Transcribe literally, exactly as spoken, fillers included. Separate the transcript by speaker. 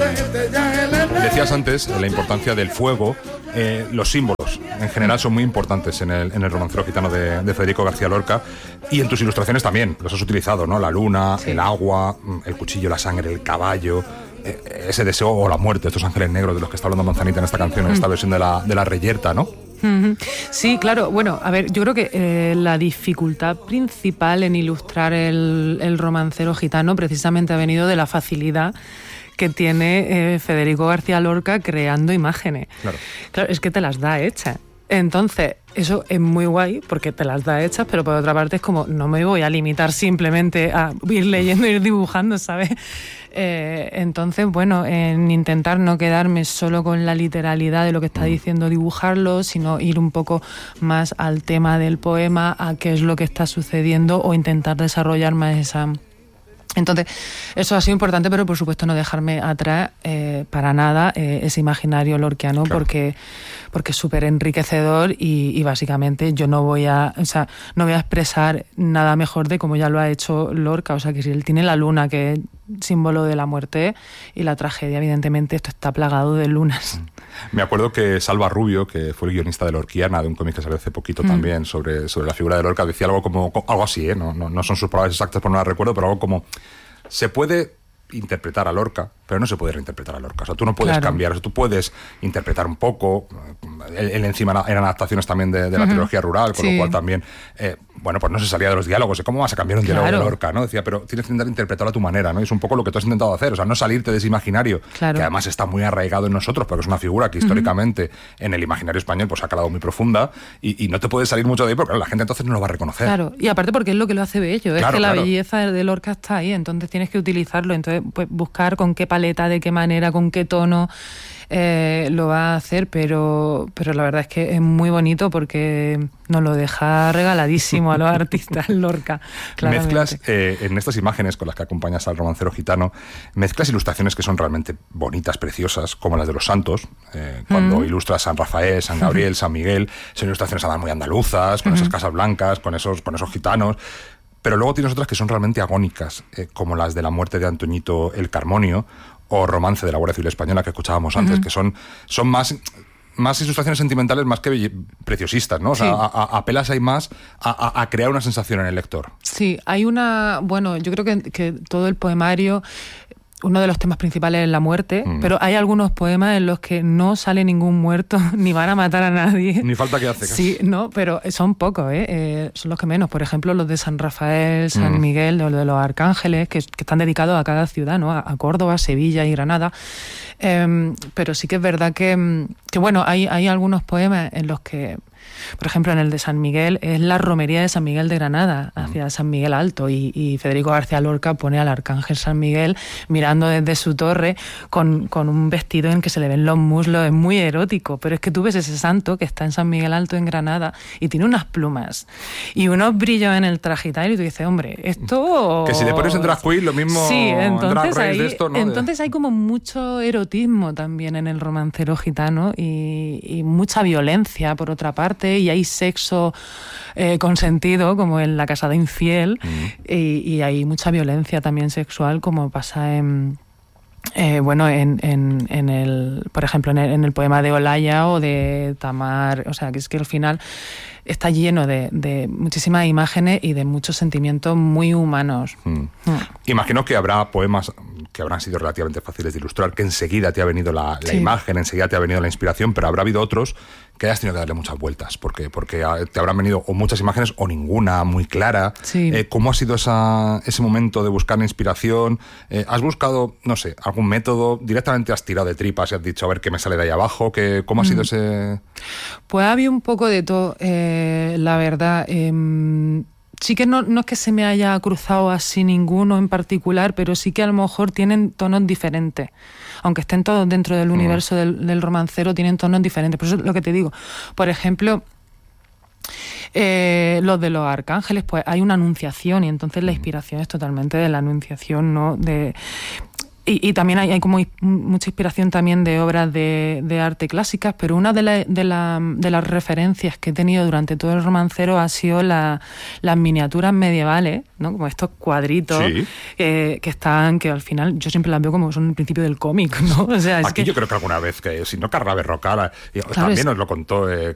Speaker 1: Decías antes la importancia del fuego. Eh, los símbolos en general son muy importantes en el, en el romancero gitano de, de Federico García Lorca, y en tus ilustraciones también los has utilizado, ¿no? La luna, sí. El agua, el cuchillo, la sangre, el caballo, eh, ese deseo o la muerte, estos ángeles negros de los que está hablando Manzanita en esta canción, en esta versión de la, de la Reyerta, ¿no?
Speaker 2: Sí, claro. Bueno, a ver, yo creo que eh, la dificultad principal en ilustrar el, el romancero gitano precisamente ha venido de la facilidad que tiene eh, Federico García Lorca creando imágenes. Claro. Claro, es que te las da hechas. Entonces, eso es muy guay porque te las da hechas, pero por otra parte es como, no me voy a limitar simplemente a ir leyendo, ir dibujando, ¿sabes? Eh, entonces, bueno, en intentar no quedarme solo con la literalidad de lo que está diciendo dibujarlo, sino ir un poco más al tema del poema, a qué es lo que está sucediendo, o intentar desarrollar más esa... Entonces, eso ha sido importante, pero por supuesto no dejarme atrás eh, para nada eh, ese imaginario lorquiano, claro. porque, porque es súper enriquecedor y, y básicamente yo no voy a, o sea, no voy a expresar nada mejor de como ya lo ha hecho Lorca. O sea, que si él tiene la luna, que es símbolo de la muerte y la tragedia, evidentemente esto está plagado de lunas.
Speaker 1: Me acuerdo que Salva Rubio, que fue el guionista de Lorquiana, de un cómic que salió hace poquito mm. también sobre, sobre la figura de Lorca, decía algo como, algo así, ¿eh? no, no, no son sus palabras exactas, pero no las recuerdo, pero algo como, se puede interpretar a Lorca, pero no se puede reinterpretar a Lorca. O sea, tú no puedes claro. cambiar, o sea, tú puedes interpretar un poco. Él, él encima eran adaptaciones también de, de la uh-huh. trilogía rural, con sí. lo cual también, eh, bueno, pues no se salía de los diálogos. ¿Cómo vas a cambiar un diálogo claro. de Lorca, no? Decía, pero tienes que intentar interpretarlo a tu manera, ¿no? Y es un poco lo que tú has intentado hacer, o sea, no salirte de ese imaginario, claro. que además está muy arraigado en nosotros, porque es una figura que históricamente uh-huh. en el imaginario español pues ha calado muy profunda, y, y no te puedes salir mucho de ahí, porque claro, la gente entonces no lo va a reconocer.
Speaker 2: Claro, y aparte porque es lo que lo hace bello, claro, es que la claro. belleza de Lorca está ahí, entonces tienes que utilizarlo, entonces pues buscar con qué paleta, de qué manera, con qué tono eh, lo va a hacer, pero, pero la verdad es que es muy bonito porque nos lo deja regaladísimo a los artistas Lorca. Claramente.
Speaker 1: Mezclas eh, en estas imágenes con las que acompañas al romancero gitano, mezclas ilustraciones que son realmente bonitas, preciosas, como las de los santos, eh, cuando mm. ilustras San Rafael, San Gabriel, San Miguel, son ilustraciones además muy andaluzas, con mm. esas casas blancas, con esos, con esos gitanos. Pero luego tienes otras que son realmente agónicas, eh, como las de la muerte de Antoñito el Carmonio, o Romance de la Guardia Civil Española, que escuchábamos antes, uh-huh. que son, son más, más ilustraciones sentimentales más que preciosistas, ¿no? O sea, sí. a, a, apelas ahí más a, a, a crear una sensación en el lector.
Speaker 2: Sí, hay una... Bueno, yo creo que, que todo el poemario... Uno de los temas principales es la muerte, mm. pero hay algunos poemas en los que no sale ningún muerto, ni van a matar a nadie.
Speaker 1: Ni falta que hace.
Speaker 2: Sí, no, pero son pocos, ¿eh? Eh, son los que menos. Por ejemplo, los de San Rafael, San mm. Miguel, los de los arcángeles, que, que están dedicados a cada ciudad, ¿no? A, a Córdoba, Sevilla y Granada. Eh, pero sí que es verdad que, que bueno, hay, hay algunos poemas en los que... Por ejemplo, en el de San Miguel es la romería de San Miguel de Granada, hacia San Miguel Alto, y, y Federico García Lorca pone al arcángel San Miguel mirando desde su torre con, con un vestido en que se le ven los muslos, es muy erótico, pero es que tú ves ese santo que está en San Miguel Alto en Granada y tiene unas plumas y unos brillos en el traje y tal, y tú dices, hombre, esto...
Speaker 1: Que si le pones en drag queen, lo mismo
Speaker 2: sí, entonces,
Speaker 1: drag race
Speaker 2: hay,
Speaker 1: de esto, ¿no?
Speaker 2: Entonces hay como mucho erotismo también en el romancero gitano y, y mucha violencia, por otra parte, y hay sexo eh, consentido, como en La casada infiel, mm. y, y hay mucha violencia también sexual, como pasa en... Eh, bueno, en, en, en el, por ejemplo, en el, en el poema de Olaya o de Tamar, o sea, que es que al final está lleno de, de muchísimas imágenes y de muchos sentimientos muy humanos.
Speaker 1: Mm. Mm. Imagino que habrá poemas que habrán sido relativamente fáciles de ilustrar, que enseguida te ha venido la, la sí. imagen, enseguida te ha venido la inspiración, pero habrá habido otros que hayas tenido que darle muchas vueltas, porque, porque te habrán venido o muchas imágenes o ninguna muy clara.
Speaker 2: Sí.
Speaker 1: Eh, ¿Cómo ha sido esa, ese momento de buscar la inspiración? Eh, ¿Has buscado, no sé, algún método? ¿Directamente has tirado de tripas y has dicho, a ver qué me sale de ahí abajo? ¿Qué, ¿Cómo ha sido mm. ese...?
Speaker 2: Pues había un poco de todo, eh, la verdad. Eh, sí que no, no es que se me haya cruzado así ninguno en particular, pero sí que a lo mejor tienen tonos diferentes. Aunque estén todos dentro del mm. universo del, del romancero, tienen tonos diferentes. Por eso es lo que te digo. Por ejemplo, eh, los de los arcángeles, pues hay una anunciación y entonces la inspiración es totalmente de la anunciación, ¿no? De... Y, y también hay, hay como mucha inspiración también de obras de, de arte clásicas, pero una de, la, de, la, de las referencias que he tenido durante todo el romancero ha sido la, las miniaturas medievales, ¿no? Como estos cuadritos sí. eh, que están, que al final yo siempre las veo como son el principio del cómic, ¿no? O sea, es
Speaker 1: Aquí
Speaker 2: que...
Speaker 1: yo creo que alguna vez, que si no Carla Berrocal, claro, también es... nos lo contó, eh,